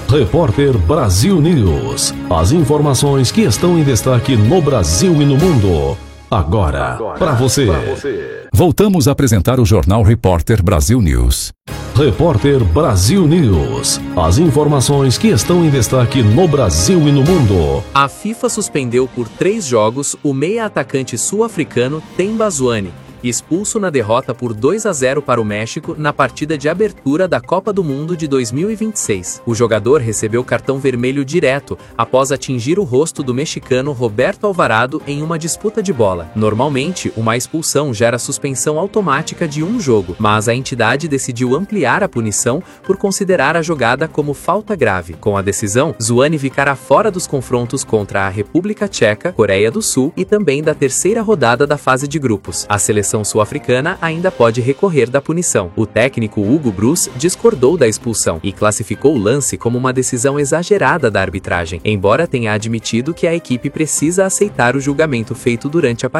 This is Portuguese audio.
Repórter Brasil News. As informações que estão em destaque no Brasil e no mundo. Agora para você. Voltamos a apresentar o Jornal Repórter Brasil News. Repórter Brasil News. As informações que estão em destaque no Brasil e no mundo. A FIFA suspendeu por 3 jogos o meia-atacante sul-africano Themba Zwane, expulso na derrota por 2-0 para o México na partida de abertura da Copa do Mundo de 2026. O jogador recebeu cartão vermelho direto após atingir o rosto do mexicano Roberto Alvarado em uma disputa de bola. Normalmente, uma expulsão gera suspensão automática de 1 jogo, mas a entidade decidiu ampliar a punição por considerar a jogada como falta grave. Com a decisão, Zwane ficará fora dos confrontos contra a República Tcheca, Coreia do Sul e também da terceira rodada da fase de grupos. A seleção sul-africana ainda pode recorrer da punição. O técnico Hugo Broos discordou da expulsão e classificou o lance como uma decisão exagerada da arbitragem, embora tenha admitido que a equipe precisa aceitar o julgamento feito durante a partida.